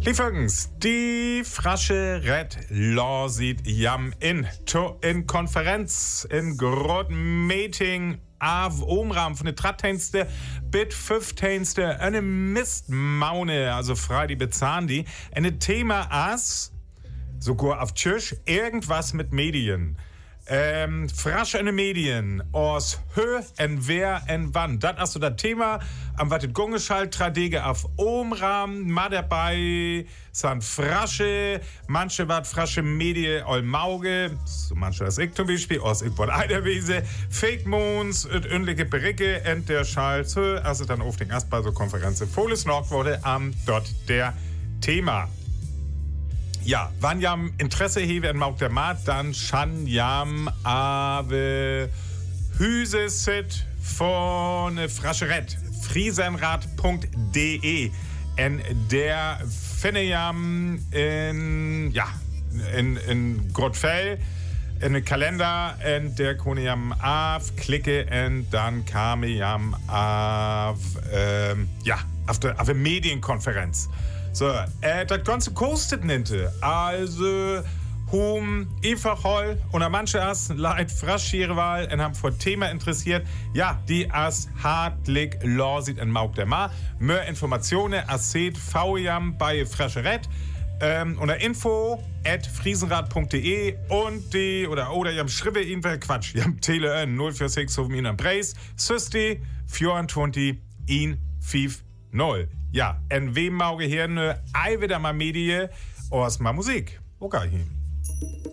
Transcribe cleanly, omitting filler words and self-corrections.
Liefergens, die Frasche Red Lawsit jam in Konferenz, in großen Meeting, av Omram von der 13. bis 15. eine Mistmaune, also frei die bezahlen die, eine Thema as, sogar auf Tschüss, irgendwas mit Medien. Frasch in den Medien, aus Hö, en wer, en wann. Das ist so das Thema, am was das Gungeschalt, Tradege auf Omram, mal dabei, san Frasche, manche wat Frasche Medien, all Mauge, so manche das ich zum Beispiel, aus ich wollte Eiderwiese, Fake Moons, et ündliche Bericke, ent der Schal, also dann auf den Asper, so Konferenz, Foles Nord wurde am dort der Thema. Ja, wann jam Interesse hewe en Mauk der Mat, dann schan jam ave Hüse sit von Frascheret, friesenrad.de. En der finde jam in Grottfell, in den Kalender, en der kone jam auf klicke, en dann kam jam auf der Medienkonferenz. So, das Ganze kostet ninte. Also, einfach hol und manche as leid Fraschierwahl und haben vor Thema interessiert. Ja, die as hartlich Lawsit en Mauk der Ma. Mehr Informationen as seht VJam bei Frascheret. Unter info@friesenrad.de und die, oder jam schrive irgendwelche Quatsch. Jam Tele 046 auf ihn am Preis. Süsti 24 in 50. Ja, en wem mauge hier ne ei wieder mal Medie aus ma Musik. Okay.